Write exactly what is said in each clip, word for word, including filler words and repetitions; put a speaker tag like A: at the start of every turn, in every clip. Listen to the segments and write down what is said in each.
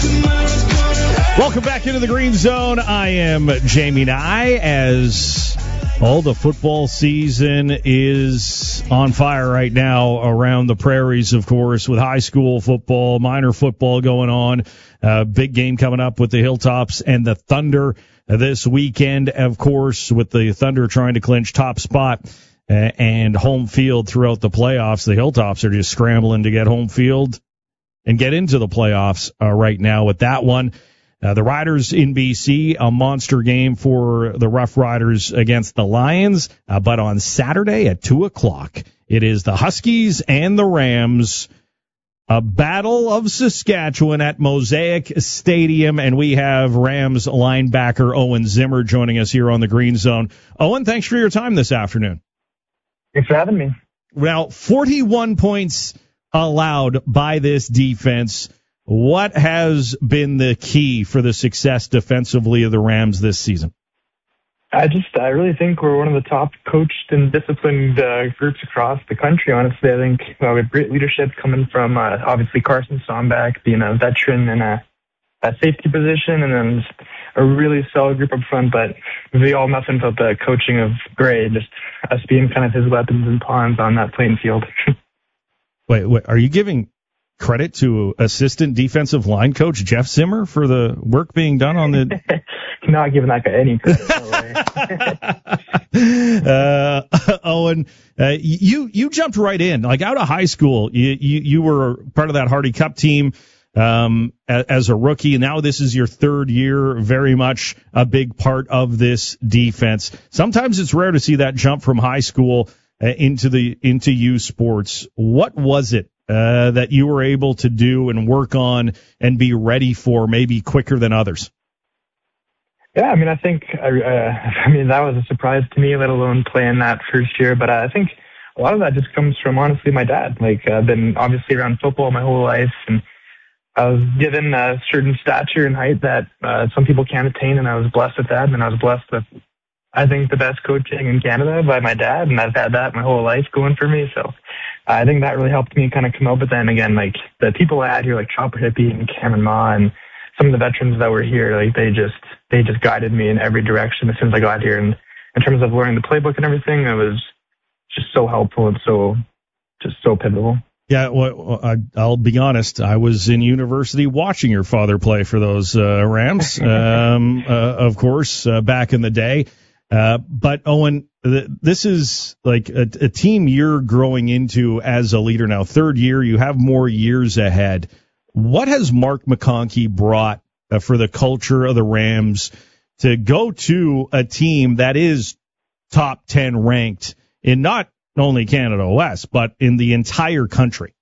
A: Welcome back into the Green Zone. I am Jamie Nye. As all the football season is on fire right now around the prairies, of course, with high school football, minor football going on. Uh, big game coming up with the Hilltops and the Thunder this weekend, of course, with the Thunder trying to clinch top spot uh, and home field throughout the playoffs. The Hilltops are just scrambling to get home field and get into the playoffs uh, right now with that one. Uh, the Riders in B C, a monster game for the Rough Riders against the Lions. Uh, but on Saturday at two o'clock, it is the Huskies and the Rams. A battle of Saskatchewan at Mosaic Stadium. And we have Rams linebacker Owen Zimmer joining us here on the Green Zone. Owen, thanks for your time this afternoon.
B: Thanks for having me.
A: Well, forty-one points allowed by this defense. What has been the key for the success defensively of the Rams this season?
B: I just, I really think we're one of the top coached and disciplined uh, groups across the country, honestly. I think uh, we have great leadership coming from, uh, obviously, Carson Somback being a veteran in a, a safety position, and then just a really solid group up front, but we all nothing but the coaching of Gray, just us being kind of his weapons and pawns on that playing field.
A: wait, wait, are you giving credit to assistant defensive line coach Jeff Zimmer for the work being done on the...
B: Not giving that guy any
A: credit. uh, Owen, uh, you you jumped right in. Like out of high school, you, you, you were part of that Hardy Cup team um, as, as a rookie. Now this is your third year, very much a big part of this defense. Sometimes it's rare to see that jump from high school uh, into the into U sports. What was it Uh, that you were able to do and work on and be ready for maybe quicker than others?
B: Yeah, I mean, I think, uh, I mean, that was a surprise to me, let alone playing that first year. But uh, I think a lot of that just comes from, honestly, my dad. Like, I've been obviously around football my whole life, and I was given a certain stature and height that uh, some people can't attain, and I was blessed with that. And I was blessed with, I think, the best coaching in Canada by my dad, and I've had that my whole life going for me. So I think that really helped me kind of come out. But then again, like the people I had here, like Chopper Hippie and Cameron Ma, and some of the veterans that were here, like they just they just guided me in every direction as soon as I got here. And in terms of learning the playbook and everything, it was just so helpful and so just so pivotal.
A: Yeah, well, I, I'll be honest. I was in university watching your father play for those uh, Rams, um, uh, of course, uh, back in the day. Uh, but Owen, th- this is like a, a team you're growing into as a leader now. Third year, you have more years ahead. What has Mark McConkey brought uh, for the culture of the Rams to go to a team that is top ten ranked in not only Canada West, but in the entire country?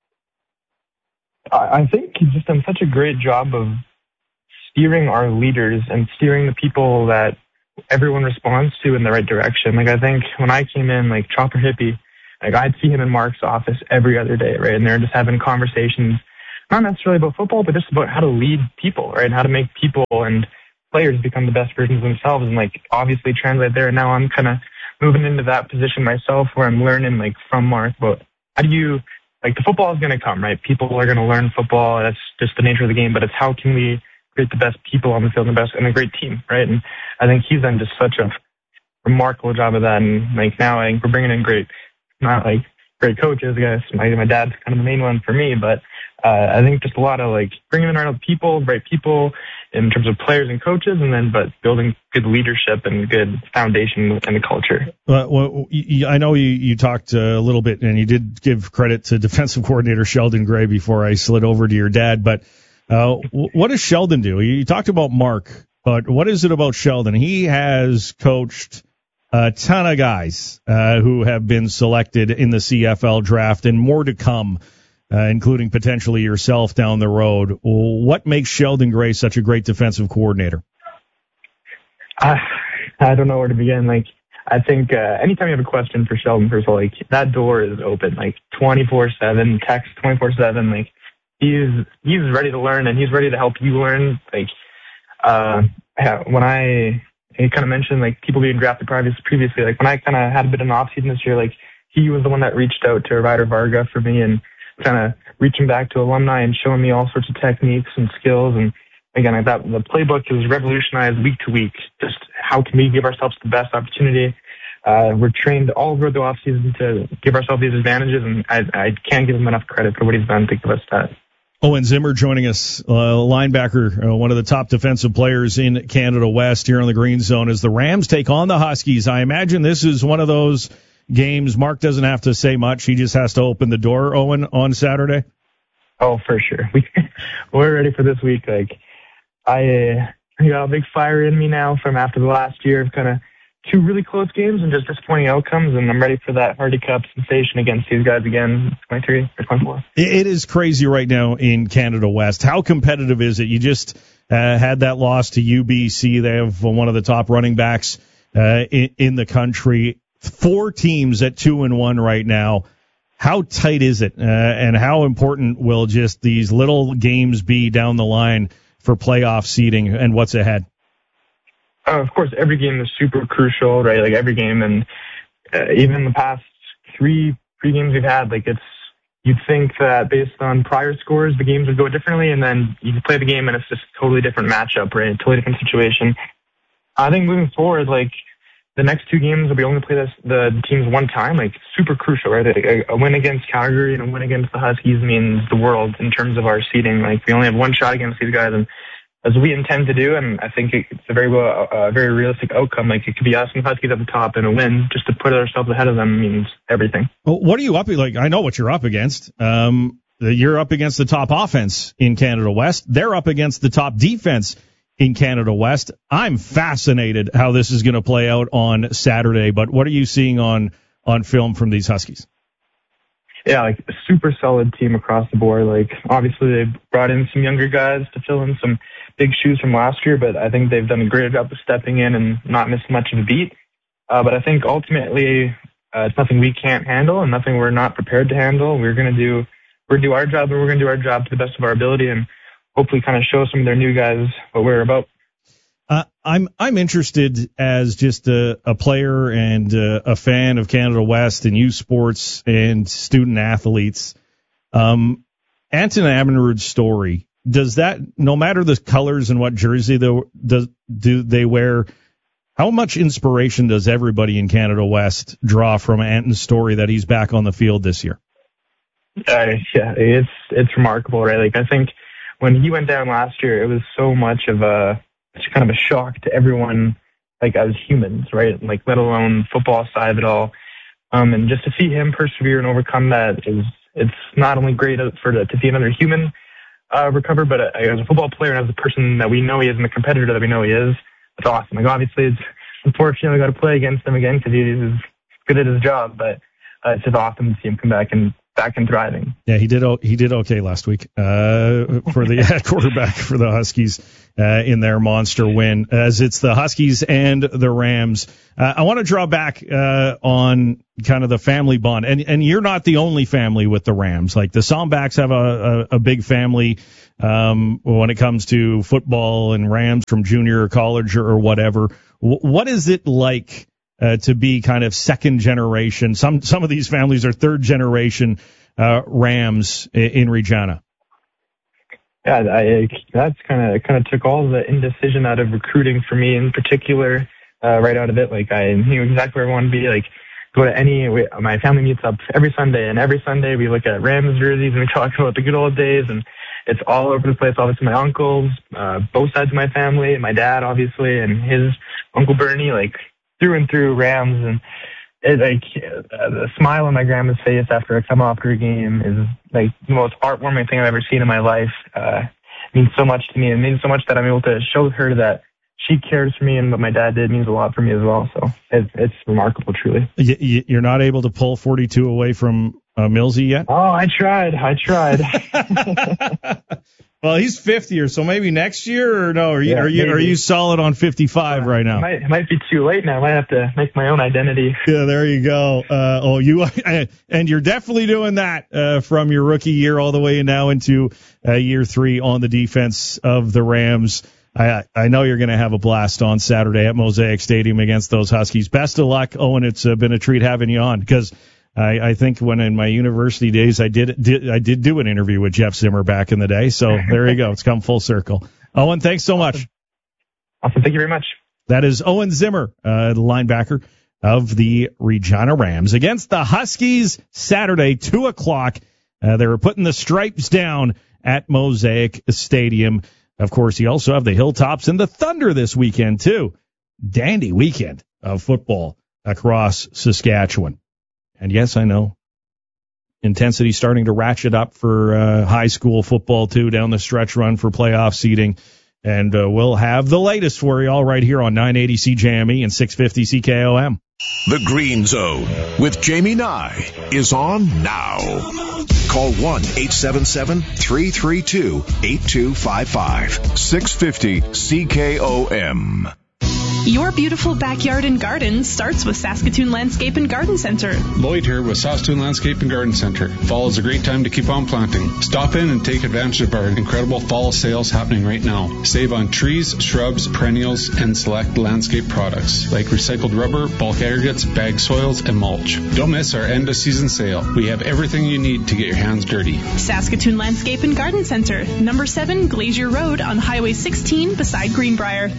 B: I think he's just done such a great job of steering our leaders and steering the people that everyone responds to in the right direction. Like, I think when I came in, like Chopper Hippie, like I'd see him in Mark's office every other day, right? And they're just having conversations, not necessarily about football, but just about how to lead people, right? And how to make people and players become the best versions of themselves, and like obviously translate there. And now I'm kind of moving into that position myself where I'm learning like from Mark about how do you, like the football is going to come, right? People are going to learn football. That's just the nature of the game, but it's how can we create the best people on the field and the best and a great team, right? And I think he's done just such a remarkable job of that. And like now I think we're bringing in great, not like great coaches, I guess. My, my dad's kind of the main one for me, but uh, I think just a lot of like bringing in our people, right people in terms of players and coaches, and then but building good leadership and good foundation in the culture.
A: Uh, well, you, I know you, you talked a little bit, and you did give credit to defensive coordinator Sheldon Gray before I slid over to your dad, but uh, what does Sheldon do? You talked about Mark, but what is it about Sheldon? He has coached a ton of guys uh, who have been selected in the C F L draft, and more to come, uh, including potentially yourself down the road. What makes Sheldon Gray such a great defensive coordinator?
B: Uh, I don't know where to begin. Like, I think uh, anytime you have a question for Sheldon, first of all, like that door is open, like twenty-four seven, text twenty-four seven. Like he's he's ready to learn, and he's ready to help you learn. Like uh, when I. He kind of mentioned like people being drafted previous, previously. Like when I kind of had a bit of an off season this year, like he was the one that reached out to Ryder Varga for me and kind of reaching back to alumni and showing me all sorts of techniques and skills. And again, like that, the playbook is revolutionized week to week. Just how can we give ourselves the best opportunity? Uh, we're trained all over the offseason to give ourselves these advantages, and I, I can't give him enough credit for what he's done to give us that.
A: Owen Zimmer joining us, uh, linebacker, uh, one of the top defensive players in Canada West here in the Green Zone as the Rams take on the Huskies. I imagine this is one of those games Mark doesn't have to say much. He just has to open the door, Owen, on Saturday.
B: Oh, for sure. We, we're ready for this week. Like, I, uh, I got a big fire in me now from after the last year of kind of two really close games and just disappointing outcomes, and I'm ready for that Hardy Cup sensation against these guys again, twenty-three or twenty-four.
A: It is crazy right now in Canada West. How competitive is it? You just uh, had that loss to U B C. They have one of the top running backs uh, in, in the country. Four teams at two and one right now. How tight is it, uh, and how important will just these little games be down the line for playoff seeding and what's ahead?
B: Uh, of course, every game is super crucial, right? Like every game, and uh, even the past three three games we've had, like it's you'd think that based on prior scores, the games would go differently, and then you play the game and it's just a totally different matchup, right? Totally different situation. I think moving forward, like the next two games that we only play this, the teams one time, like super crucial, right? A, a win against Calgary and a win against the Huskies means the world in terms of our seeding. Like we only have one shot against these guys, and as we intend to do, and I think it's a very well, uh, very realistic outcome. Like it could be us and Huskies at the top, and a win just to put ourselves ahead of them means everything.
A: Well, what are you up like? I know what you're up against. Um, you're up against the top offense in Canada West. They're up against the top defense in Canada West. I'm fascinated how this is going to play out on Saturday. But what are you seeing on on film from these Huskies?
B: Yeah, like a super solid team across the board. Like obviously they brought in some younger guys to fill in some big shoes from last year, but I think they've done a great job of stepping in and not missing much of a beat. Uh, but I think ultimately uh, it's nothing we can't handle and nothing we're not prepared to handle. We're going to do we're gonna do our job, and we're going to do our job to the best of our ability, and hopefully kind of show some of their new guys what we're about.
A: Uh, I'm I'm interested as just a, a player and uh, a fan of Canada West and youth sports and student athletes. Um, Anton Ammerud's story. Does that, no matter the colors and what jersey they, does, do they wear, how much inspiration does everybody in Canada West draw from Anton's story that he's back on the field this year?
B: Uh, yeah, it's it's remarkable, right? Like I think when he went down last year, it was so much of a it's kind of a shock to everyone, like as humans, right? Like let alone football side of it all. Um, and just to see him persevere and overcome that is it's not only great for the, to see another human Uh, recover, but uh, as a football player and as a person that we know he is and the competitor that we know he is, it's awesome. Like obviously, it's unfortunately got to play against him again because he's good at his job, but uh, it's just awesome to see him come back and back and thriving.
A: Yeah, he did. He did okay last week uh, for the quarterback for the Huskies uh, in their monster win. As it's the Huskies and the Rams. Uh, I want to draw back uh, on kind of the family bond, and and you're not the only family with the Rams. Like the Sombacks have a, a, a big family um, when it comes to football and Rams from junior or college or, or whatever. W- what is it like? Uh, to be kind of second generation. Some some of these families are third generation uh, Rams in, in Regina.
B: Yeah, I, that's kind of kind of took all the indecision out of recruiting for me in particular. Uh, right out of it, like I knew exactly where I wanted to be. Like go to any. We, my family meets up every Sunday, and every Sunday we look at Rams jerseys and we talk about the good old days. And it's all over the place. Obviously, my uncles, uh, both sides of my family, my dad obviously, and his uncle Bernie, like. Through and through Rams, and it, like uh, the smile on my grandma's face after I come off her game is like the most heartwarming thing I've ever seen in my life. Uh, it means so much to me. It means so much that I'm able to show her that she cares for me, and what my dad did means a lot for me as well. So it, it's remarkable, truly.
A: You, you're not able to pull forty-two away from uh, Millsy yet?
B: Oh, I tried. I tried.
A: Well, he's fifty or so maybe next year, or no? Are you
B: yeah,
A: are you
B: maybe.
A: are you solid on fifty-five uh, right now?
B: It might, it might be too late now. I might have to make my own identity.
A: Yeah, there you go. Uh, oh, you and you're definitely doing that uh, from your rookie year all the way now into uh, year three on the defense of the Rams. I I know you're going to have a blast on Saturday at Mosaic Stadium against those Huskies. Best of luck, Owen. It's uh, been a treat having you on because. I, I think when in my university days I did, did I did do an interview with Jeff Zimmer back in the day. So there you go. It's come full circle. Owen, thanks so much.
B: Awesome. Thank you very much.
A: That is Owen Zimmer, uh, the linebacker of the Regina Rams. Against the Huskies, Saturday, two o'clock. Uh, they were putting the stripes down at Mosaic Stadium. Of course, you also have the Hilltops and the Thunder this weekend, too. Dandy weekend of football across Saskatchewan. And yes, I know, intensity starting to ratchet up for uh, high school football, too, down the stretch run for playoff seeding. And uh, we'll have the latest for you all right here on nine eighty C J M E and six fifty C K O M.
C: The Green Zone with Jamie Nye is on now. Call one eight seven seven, three three two, eight two five five. six fifty C K O M.
D: Your beautiful backyard and garden starts with Saskatoon Landscape and Garden Center.
E: Lloyd here with Saskatoon Landscape and Garden Center. Fall is a great time to keep on planting. Stop in and take advantage of our incredible fall sales happening right now. Save on trees, shrubs, perennials, and select landscape products like recycled rubber, bulk aggregates, bag soils, and mulch. Don't miss our end of season sale. We have everything you need to get your hands dirty.
D: Saskatoon Landscape and Garden Center, number seven Glacier Road on Highway sixteen beside Greenbrier.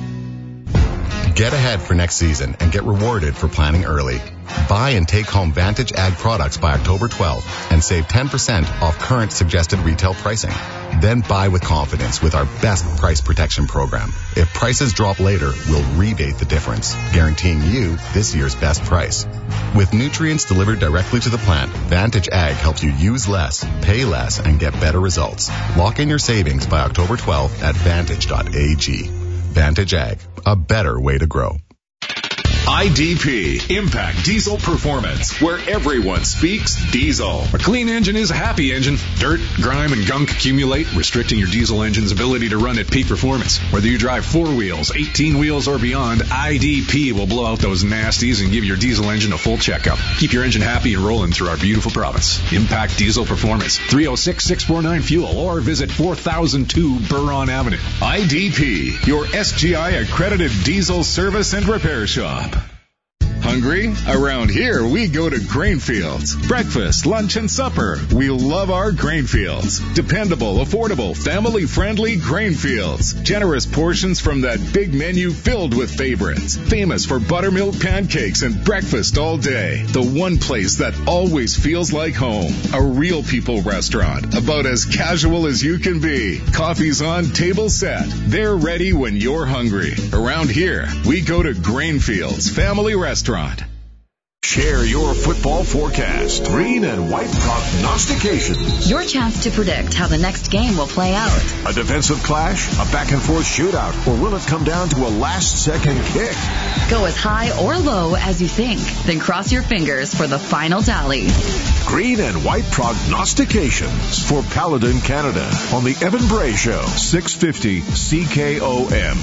F: Get ahead for next season and get rewarded for planning early. Buy and take home Vantage Ag products by October twelfth and save ten percent off current suggested retail pricing. Then buy with confidence with our best price protection program. If prices drop later, we'll rebate the difference, guaranteeing you this year's best price. With nutrients delivered directly to the plant, Vantage Ag helps you use less, pay less, and get better results. Lock in your savings by October twelfth at vantage dot a g. Vantage Ag, a better way to grow.
C: I D P, Impact Diesel Performance, where everyone speaks diesel.
G: A clean engine is a happy engine. Dirt, grime, and gunk accumulate, restricting your diesel engine's ability to run at peak performance. Whether you drive four wheels, eighteen wheels, or beyond, I D P will blow out those nasties and give your diesel engine a full checkup. Keep your engine happy and rolling through our beautiful province. Impact Diesel Performance, three oh six, six four nine, fuel, or visit four thousand two Buron Avenue.
C: I D P, your S G I accredited diesel service and repair shop. Hungry? Around here, we go to Grainfields. Breakfast, lunch, and supper. We love our Grainfields. Dependable, affordable, family-friendly Grainfields. Generous portions from that big menu filled with favorites. Famous for buttermilk pancakes and breakfast all day. The one place that always feels like home. A real people restaurant. About as casual as you can be. Coffee's on, table set. They're ready when you're hungry. Around here, we go to Grainfields Family Restaurant. Share your football forecast. Green and white prognostications.
H: Your chance to predict how the next game will play out.
C: A defensive clash, a back-and-forth shootout, or will it come down to a last-second kick?
H: Go as high or low as you think, then cross your fingers for the final tally.
C: Green and white prognostications for Paladin Canada on the Evan Bray Show, six fifty C K O M.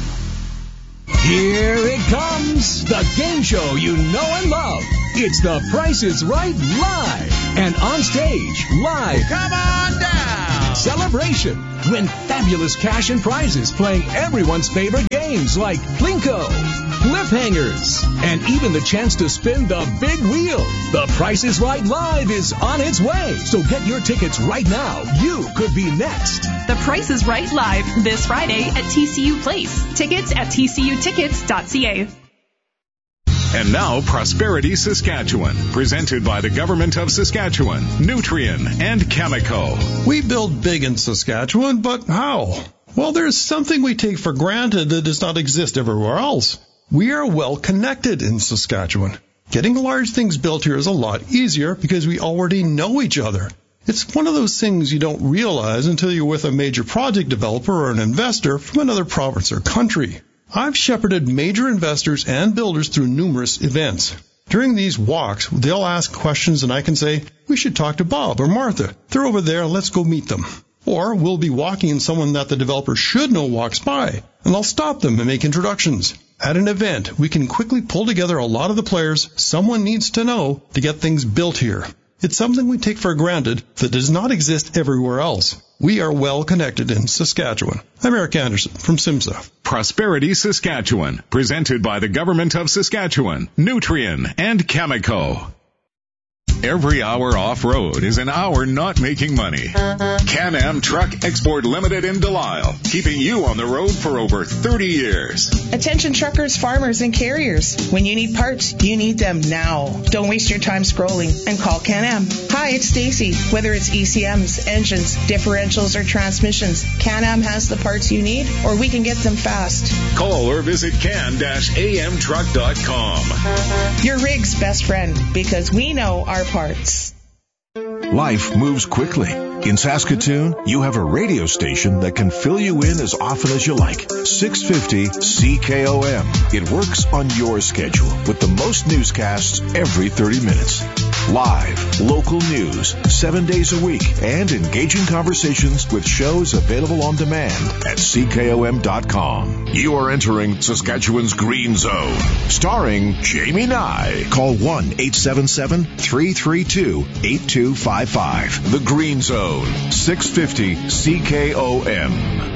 I: Here it comes, the game show you know and love. It's The Price is Right Live. And on stage, live, come on down, Celebration. Win fabulous cash and prizes playing everyone's favorite games like Plinko, Cliffhangers, and even the chance to spin the big wheel. The Price is Right Live is on its way. So get your tickets right now. You could be next.
D: The Price is Right Live this Friday at T C U Place. Tickets at t c u tickets dot c a.
C: And now, Prosperity Saskatchewan, presented by the Government of Saskatchewan, Nutrien, and Cameco.
J: We build big in Saskatchewan, but how? Well, there's something we take for granted that does not exist everywhere else. We are well connected in Saskatchewan. Getting large things built here is a lot easier because we already know each other. It's one of those things you don't realize until you're with a major project developer or an investor from another province or country. I've shepherded major investors and builders through numerous events. During these walks, they'll ask questions and I can say, we should talk to Bob or Martha. They're over there, let's go meet them. Or we'll be walking and someone that the developer should know walks by, and I'll stop them and make introductions. At an event, we can quickly pull together a lot of the players someone needs to know to get things built here. It's something we take for granted that does not exist everywhere else. We are well connected in Saskatchewan. I'm Eric Anderson from SIMSA.
C: Prosperity Saskatchewan, presented by the Government of Saskatchewan, Nutrien, and Cameco. Every hour off-road is an hour not making money. Can-Am Truck Export Limited in Delisle, keeping you on the road for over thirty years.
K: Attention truckers, farmers, and carriers. When you need parts, you need them now. Don't waste your time scrolling and call Can-Am. Hi, it's Stacy. Whether it's E C Ms, engines, differentials, or transmissions, Can-Am has the parts you need, or we can get them fast.
C: Call or visit can dash a m truck dot com.
K: Your rig's best friend, because we know our parts.
L: Life moves quickly. In Saskatoon, you have a radio station that can fill you in as often as you like. six fifty C K O M. It works on your schedule with the most newscasts every thirty minutes. Live, local news, seven days a week, and engaging conversations with shows available on demand at C K O M dot com. You are entering Saskatchewan's Green Zone, starring Jamie Nye. Call one eight seven seven, three three two, eight two five five. The Green Zone, six fifty C K O M.